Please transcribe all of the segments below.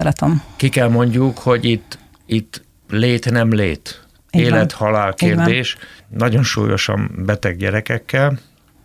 tapasztalatom. Ki kell mondjuk, hogy itt lét nem lét. Élet-halál kérdés. Nagyon súlyosan beteg gyerekekkel.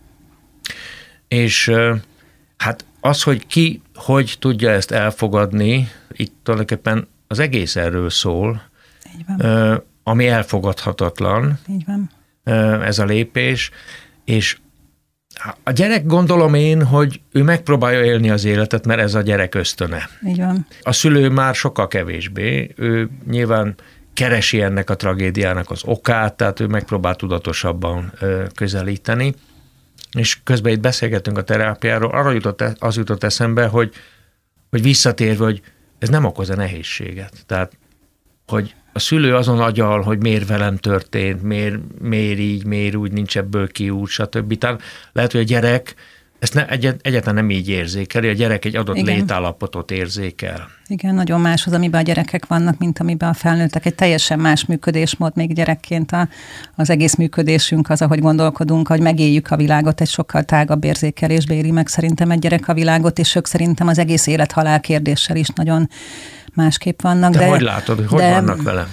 És hát az, hogy ki hogy tudja ezt elfogadni, itt tulajdonképpen az egész erről szól, ami elfogadhatatlan. Így van. Ez a lépés, és a gyerek, gondolom én, hogy ő megpróbálja élni az életet, mert ez a gyerek ösztöne. Így van. A szülő már sokkal kevésbé, ő nyilván keresi ennek a tragédiának az okát, tehát ő megpróbál tudatosabban közelíteni, és közben itt beszélgetünk a terápiáról, arra az jutott eszembe, hogy visszatérve, hogy ez nem okoz-e nehézséget. Tehát, hogy a szülő azon agyal, hogy miért velem történt, miért így, miért úgy, nincs ebből kiút, stb. Tehát lehet, hogy a gyerek ezt egyáltalán nem így érzékeli, a gyerek egy adott létállapotot érzékel. Igen, nagyon más az, amiben a gyerekek vannak, mint amiben a felnőttek. Egy teljesen más működésmód még gyerekként az egész működésünk, az, ahogy gondolkodunk, hogy megéljük a világot, egy sokkal tágabb érzékelésbe éri meg szerintem egy gyerek a világot, és ők szerintem az egész élet-halál kérdéssel is nagyon másképp vannak. De hogy látod, hogy vannak vele?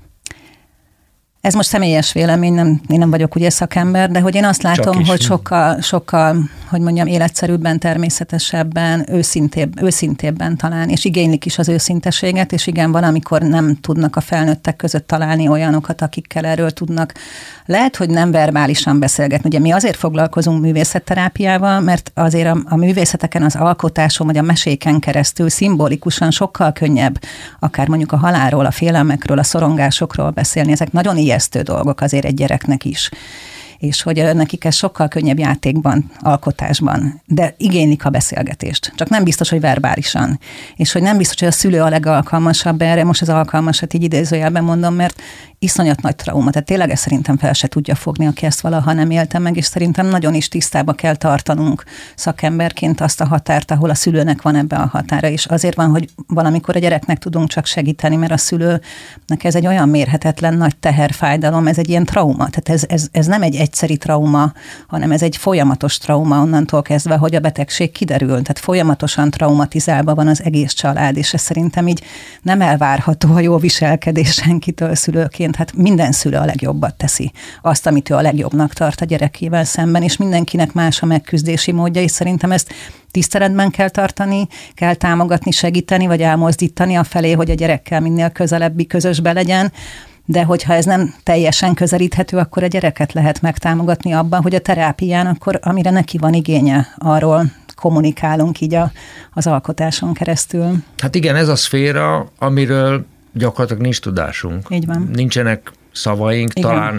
Ez most személyes vélemény, én nem vagyok ugye szakember, de hogy én azt látom, hogy sokkal, hogy mondjam, életszerűbben, természetesebben, őszintébben talán, és igénylik is az őszinteséget, és igen, van, amikor nem tudnak a felnőttek között találni olyanokat, akikkel erről tudnak. Lehet, hogy nem verbálisan beszélgetni. Ugye mi azért foglalkozunk művészetterápiával, mert azért a művészeteken, az alkotáson, vagy a meséken keresztül szimbolikusan sokkal könnyebb, akár mondjuk a halálról, a félelmekről, a szorongásokról beszélni. Ezek nagyon ijesztő dolgok azért egy gyereknek is. És hogy nekik ez sokkal könnyebb játékban, alkotásban, de igénylik a beszélgetést. Csak nem biztos, hogy verbálisan. És hogy nem biztos, hogy a szülő a legalkalmasabb erre, most az alkalmasat így idézőjelben mondom, mert iszonyat nagy trauma. Tehát tényleg ezt szerintem fel se tudja fogni, aki ezt valaha nem élte meg, és szerintem nagyon is tisztába kell tartanunk szakemberként azt a határt, ahol a szülőnek van ebbe a határa. És azért van, hogy valamikor a gyereknek tudunk csak segíteni, mert a szülőnek ez egy olyan mérhetetlen nagy teherfájdalom, ez egy ilyen trauma. Tehát ez nem egy egyszeri trauma, hanem ez egy folyamatos trauma onnantól kezdve, hogy a betegség kiderül. Tehát folyamatosan traumatizálva van az egész család, és ez szerintem így nem elvárható a jó viselkedés senkitől szülőként. Hát minden szülő a legjobbat teszi. Azt, amit ő a legjobbnak tart a gyerekével szemben, és mindenkinek más a megküzdési módja, és szerintem ezt tiszteletben kell tartani, kell támogatni, segíteni, vagy elmozdítani afelé, hogy a gyerekkel minél közelebbi közösbe legyen. De hogyha ez nem teljesen közelíthető, akkor a gyereket lehet megtámogatni abban, hogy a terápián akkor, amire neki van igénye, arról kommunikálunk így az alkotáson keresztül. Hát igen, ez a szféra, amiről gyakorlatilag nincs tudásunk. Így van. Nincsenek szavaink, igen. Talán,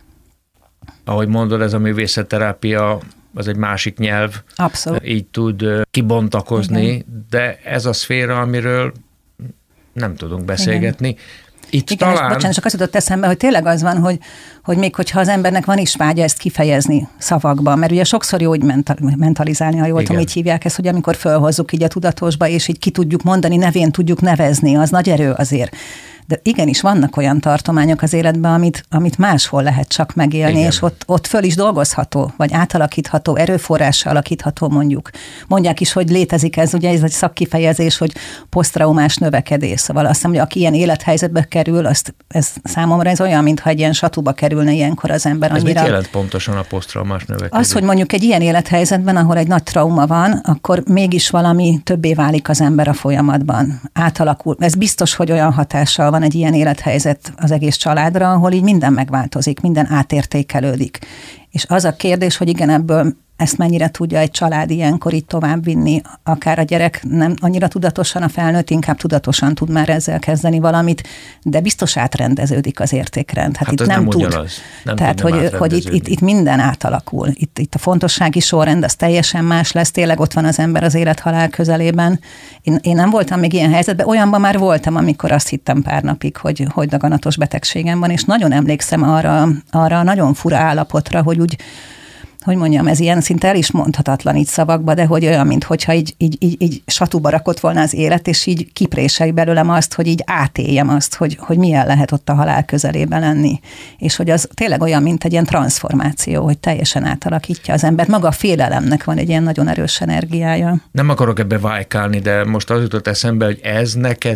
ahogy mondod, ez a művészetterápia, az egy másik nyelv. Abszolút. Így tud kibontakozni, igen. De ez a szféra, amiről nem tudunk beszélgetni. Igen. Itt igen, talán... bocsánat, csak azt jutott eszembe, hogy tényleg az van, hogy még hogyha az embernek van is vágya ezt kifejezni szavakban, mert ugye sokszor jó úgy mentalizálni, ha jól tudom, így hívják ezt, hogy amikor fölhozzuk így a tudatosba, és így ki tudjuk mondani, nevén tudjuk nevezni, az nagy erő azért. De igenis vannak olyan tartományok az életben, amit máshol lehet csak megélni, igen. És ott föl is dolgozható, vagy átalakítható, erőforrással alakítható mondjuk. Mondják is, hogy létezik ez, ugye ez egy szakkifejezés, hogy posztraumás növekedés. Szóval azt hiszem, hogy aki ilyen élethelyzetbe kerül, ez számomra ez olyan, mintha egy ilyen satuba kerülne ilyenkor az ember. Ez mit jelent pontosan a posztraumás növekedés? Az, hogy mondjuk egy ilyen élethelyzetben, ahol egy nagy trauma van, akkor mégis valami többé válik az ember a folyamatban. Átalakul. Ez biztos, hogy olyan hatással van egy ilyen élethelyzet az egész családra, ahol így minden megváltozik, minden átértékelődik. És az a kérdés, hogy igen, ebből ezt mennyire tudja egy család ilyenkor így továbbvinni, akár a gyerek nem annyira tudatosan, a felnőtt inkább tudatosan tud már ezzel kezdeni valamit, de biztos átrendeződik az értékrend. Hát itt nem tud. Ugyanaz. Tehát, hogy itt minden átalakul. Itt a fontossági sorrend az teljesen más lesz, tényleg ott van az ember az élet-halál közelében. Én nem voltam még ilyen helyzetben, olyanban már voltam, amikor azt hittem pár napig, hogy daganatos betegségem van, és nagyon emlékszem arra a nagyon fura állapotra, hogy úgy, hogy mondjam, ez ilyen szinte el is mondhatatlan így szavakba, de hogy olyan, mintha így satuba rakott volna az élet, és így kipréselj belőlem azt, hogy így átéljem azt, hogy milyen lehet ott a halál közelében lenni. És hogy az tényleg olyan, mint egy ilyen transformáció, hogy teljesen átalakítja az embert. Maga a félelemnek van egy ilyen nagyon erős energiája. Nem akarok ebbe vájkálni, de most az jutott eszembe, hogy ez neked